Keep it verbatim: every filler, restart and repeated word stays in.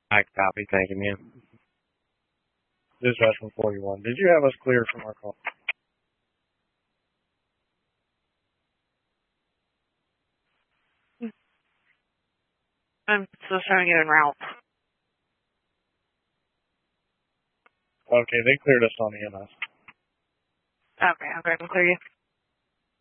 I copy. Thank you, ma'am. Dispatch one forty-one. Did you have us cleared from our call? I'm still showing you en route. Okay, they cleared us on the M S. Okay, I'm going to clear you.